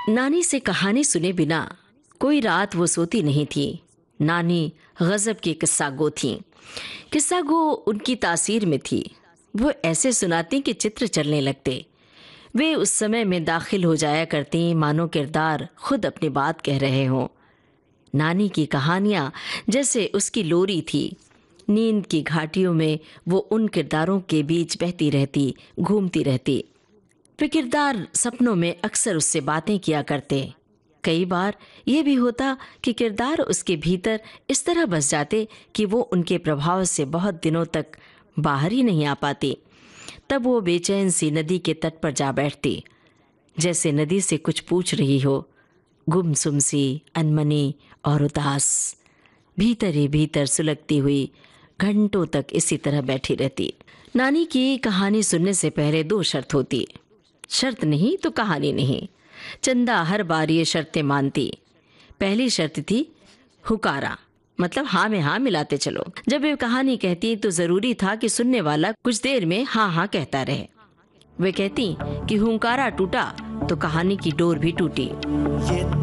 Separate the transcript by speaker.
Speaker 1: नानी से कहानी सुने बिना कोई रात वो सोती नहीं थी। नानी गजब की किस्सा गो थी। किस्सा गो उनकी तासीर में थी। वो ऐसे सुनाती कि चित्र चलने लगते। वे उस समय में दाखिल हो जाया करती मानो किरदार खुद अपनी बात कह रहे हों। नानी की कहानियां जैसे उसकी लोरी थी। नींद की घाटियों में वो उन किरदारों के बीच बहती रहती, घूमती रहती। वे किरदार सपनों में अक्सर उससे बातें किया करते। कई बार यह भी होता कि किरदार उसके भीतर इस तरह बस जाते कि वो उनके प्रभाव से बहुत दिनों तक बाहर ही नहीं आ पाती। तब वो बेचैन सी नदी के तट पर जा बैठती, जैसे नदी से कुछ पूछ रही हो, गुमसुम सी, अनमनी और उदास। भीतर ही भीतर सुलगती हुई घंटों तक इसी तरह बैठी रहती। नानी की कहानी सुनने से पहले दो शर्त होती। शर्त नहीं तो कहानी नहीं। चंदा हर बार ये शर्तें मानती। पहली शर्त थी हुकारा, मतलब हाँ में हाँ मिलाते चलो। जब वे कहानी कहती तो जरूरी था कि सुनने वाला कुछ देर में हाँ हाँ कहता रहे। वे कहती कि हुंकारा टूटा तो कहानी की डोर भी टूटी।